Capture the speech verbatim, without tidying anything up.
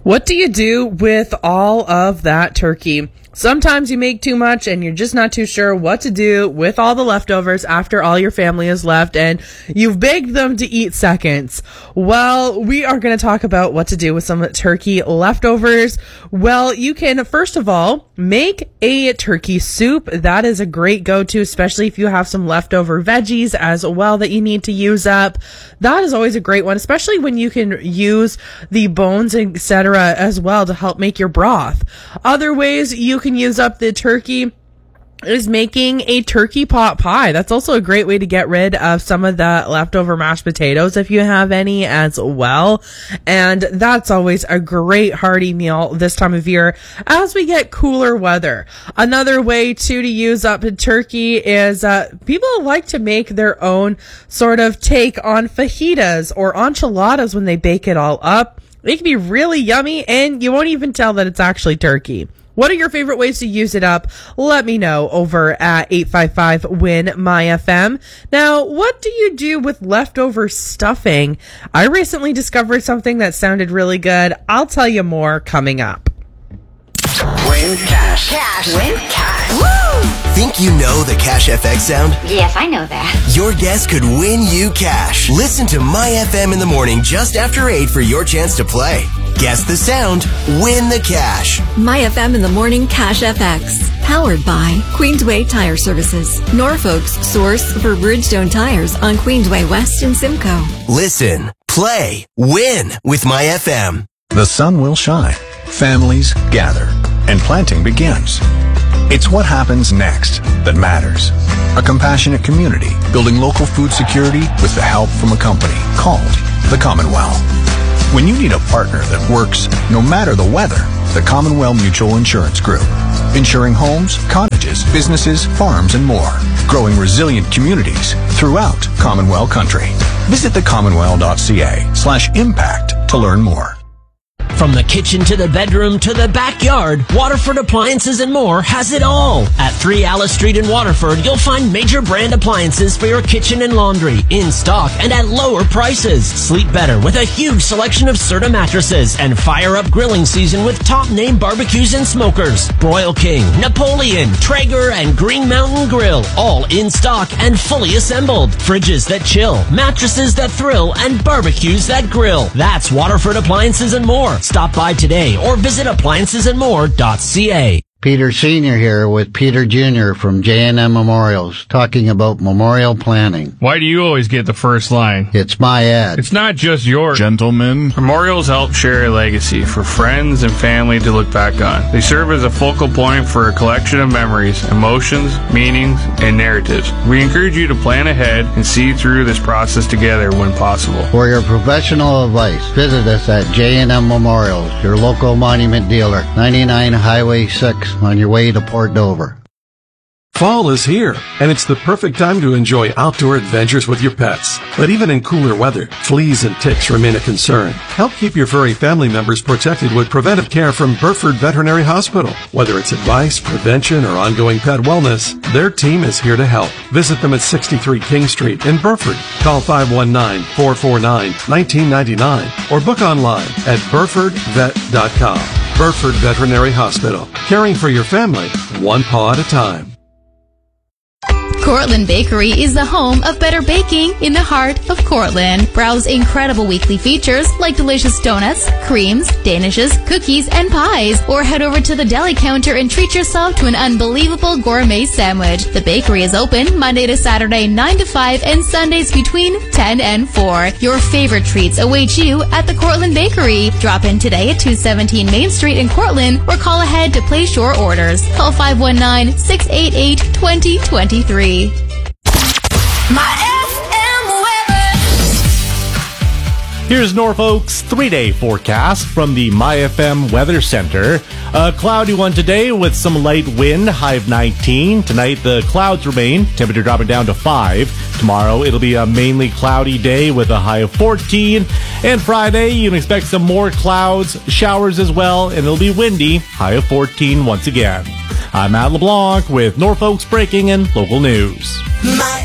What do you do with all of that turkey? Sometimes you make too much and you're just not too sure what to do with all the leftovers after all your family is left and you've begged them to eat seconds. Well, we are going to talk about what to do with some turkey leftovers. Well, you can, first of all, make a turkey soup. That is a great go-to, especially if you have some leftover veggies as well that you need to use up. That is always a great one, especially when you can use the bones, et cetera as well to help make your broth. Other ways you can use up the turkey is making a turkey pot pie. That's also a great way to get rid of some of the leftover mashed potatoes if you have any as well. And that's always a great hearty meal this time of year as we get cooler weather. Another way too to use up a turkey is uh, people like to make their own sort of take on fajitas or enchiladas when they bake it all up. They can be really yummy and you won't even tell that it's actually turkey. What are your favorite ways to use it up? Let me know over at eight five five W I N M Y F M. Now, what do you do with leftover stuffing? I recently discovered something that sounded really good. I'll tell you more coming up. Win cash. Cash. Win cash. Woo! Think you know the Cash F X sound? Yes, I know that. Your guess could win you cash. Listen to My F M in the morning just after eight for your chance to play. Guess the sound, win the cash. My F M in the morning Cash F X. Powered by Queensway Tire Services. Norfolk's source for Bridgestone tires on Queensway West in Simcoe. Listen, play, win with My F M. The sun will shine, families gather, and planting begins. It's what happens next that matters. A compassionate community building local food security with the help from a company called the Commonwealth. When you need a partner that works no matter the weather, the Commonwealth Mutual Insurance Group. Insuring homes, cottages, businesses, farms, and more. Growing resilient communities throughout Commonwealth country. Visit the commonwealth dot c a slash impact to learn more. From the kitchen to the bedroom to the backyard, Waterford Appliances and More has it all. At three Alice Street in Waterford, you'll find major brand appliances for your kitchen and laundry in stock and at lower prices. Sleep better with a huge selection of Serta mattresses and fire up grilling season with top name barbecues and smokers. Broil King, Napoleon, Traeger, and Green Mountain Grill, all in stock and fully assembled. Fridges that chill, mattresses that thrill, and barbecues that grill. That's Waterford Appliances and More. Stop by today or visit appliances and more dot c a. Peter Senior here with Peter Junior from J and M Memorials, talking about memorial planning. Why do you always get the first line? It's my ad. It's not just yours. Gentlemen, Memorials help share a legacy for friends and family to look back on. They serve as a focal point for a collection of memories, emotions, meanings, and narratives. We encourage you to plan ahead and see through this process together when possible. For your professional advice, visit us at J and M Memorials, your local monument dealer, ninety-nine Highway six. On your way to Port Dover. Fall is here, and it's the perfect time to enjoy outdoor adventures with your pets. But even in cooler weather, fleas and ticks remain a concern. Help keep your furry family members protected with preventive care from Burford Veterinary Hospital. Whether it's advice, prevention, or ongoing pet wellness, their team is here to help. Visit them at sixty-three King Street in Burford. Call five one nine, four four nine, one nine nine nine or book online at burford vet dot com. Burford Veterinary Hospital, caring for your family one paw at a time. Cortland Bakery is the home of better baking in the heart of Cortland. Browse incredible weekly features like delicious donuts, creams, danishes, cookies, and pies. Or head over to the deli counter and treat yourself to an unbelievable gourmet sandwich. The bakery is open Monday to Saturday nine to five and Sundays between ten and four. Your favorite treats await you at the Cortland Bakery. Drop in today at two seventeen Main Street in Cortland or call ahead to place your orders. Call five one nine, six eight eight, two zero two three. My F M weather. Here's Norfolk's three-day forecast from the My F M Weather Center. A cloudy one today with some light wind, high of nineteen. Tonight the clouds remain, temperature dropping down to five. Tomorrow it'll be a mainly cloudy day with a high of fourteen. And Friday you can expect some more clouds, showers as well, and it'll be windy, high of fourteen once again. I'm Matt LeBlanc with Norfolk's Breaking and Local News. My